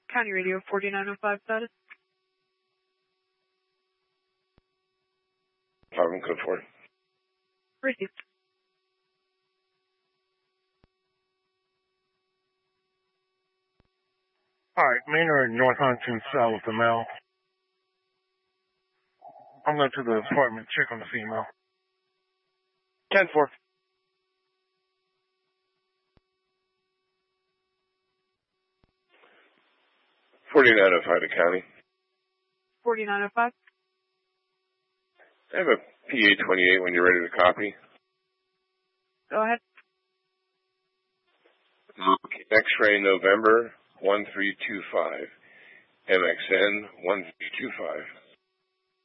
County Radio 4905 status. Department code 4. Received. Alright, Maynard North Huntington South with the mail. I'm going to the apartment, check on the female. 10-4. $49.05 to county. 4905. I have a PA-28 when you're ready to copy. Go ahead. X-ray November 1325. MXN 1325.